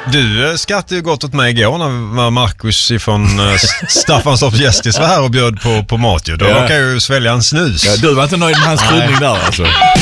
Du skrattade ju gott åt mig igår när Marcus från Staffanstorps Gästis var här och bjöd på mat. Då råkade jag ju svälja en snus. Ja, du var inte nöjd med hans kryddning där alltså.